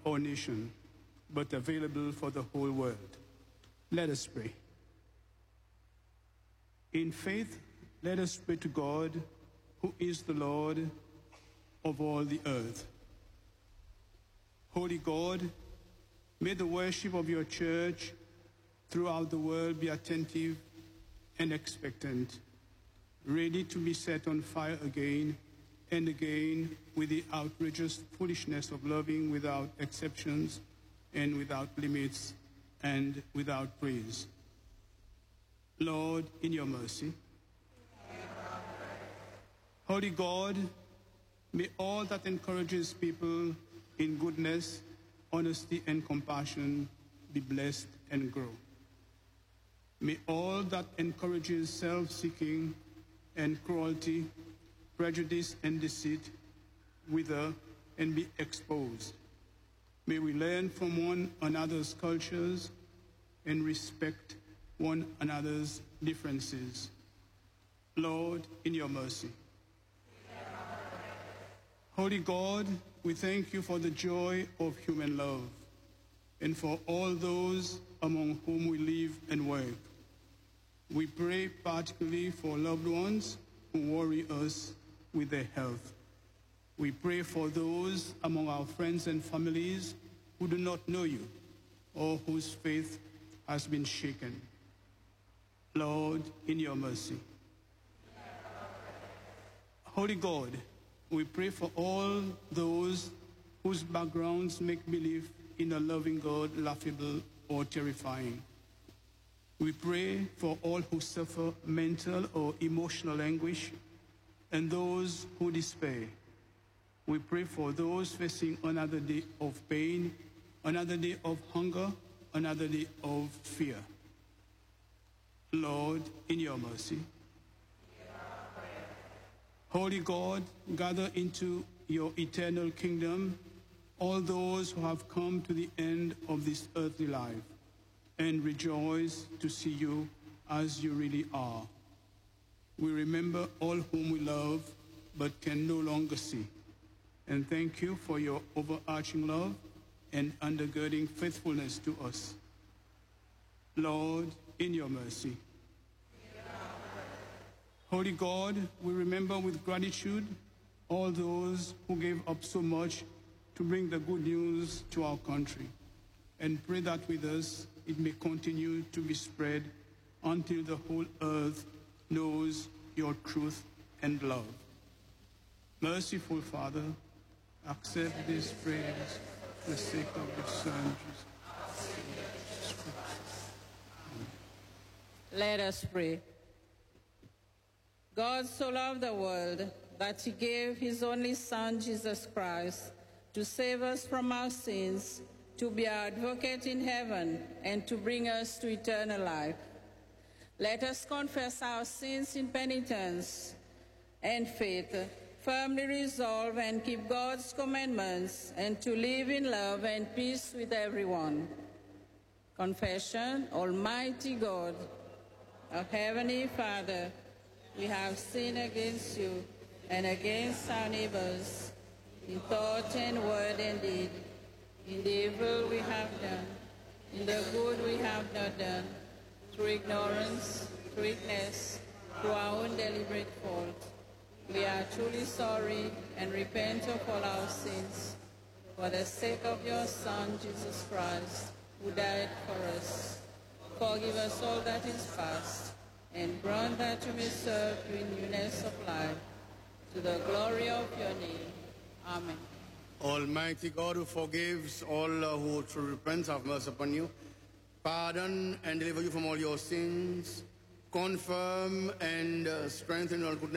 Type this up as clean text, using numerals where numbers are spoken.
our nation, but available for the whole world. Let us pray. In faith, let us pray to God, who is the Lord of all the earth. Holy God, may the worship of your church throughout the world be attentive and expectant, ready to be set on fire again and again with the outrageous foolishness of loving without exceptions and without limits and without praise. Lord, in your mercy. Holy God, may all that encourages people in goodness, honesty, and compassion be blessed and grow. May all that encourages self-seeking and cruelty, prejudice, and deceit wither and be exposed. May we learn from one another's cultures and respect one another's differences. Lord, in your mercy. Holy God, we thank you for the joy of human love and for all those among whom we live and work. We pray particularly for loved ones who worry us with their health. We pray for those among our friends and families who do not know you or whose faith has been shaken. Lord, in your mercy. Holy God, we pray for all those whose backgrounds make belief in a loving God laughable or terrifying. We pray for all who suffer mental or emotional anguish and those who despair. We pray for those facing another day of pain, another day of hunger, another day of fear. Lord, in your mercy. Holy God, gather into your eternal kingdom all those who have come to the end of this earthly life and rejoice to see you as you really are. We remember all whom we love but can no longer see, and thank you for your overarching love and undergirding faithfulness to us. Lord, in your mercy. Holy God, we remember with gratitude all those who gave up so much to bring the good news to our country, and pray that with us it may continue to be spread until the whole earth knows your truth and love. Merciful Father, accept these prayers for the sake of your Son, Jesus Christ. Let us pray. God so loved the world that he gave his only Son, Jesus Christ, to save us from our sins, to be our advocate in heaven, and to bring us to eternal life. Let us confess our sins in penitence and faith, firmly resolve and keep God's commandments, and to live in love and peace with everyone. Confession. Almighty God, our Heavenly Father, we have sinned against you and against our neighbors in thought and word and deed, in the evil we have done, in the good we have not done, through ignorance, through weakness, through our own deliberate fault. We are truly sorry and repent of all our sins for the sake of your Son, Jesus Christ, who died for us. Forgive us all that is past, and grant that we may serve you in newness of life, to the glory of your name. Amen. Almighty God, who forgives all who truly repent, have mercy upon you, pardon and deliver you from all your sins, confirm and strengthen all goodness.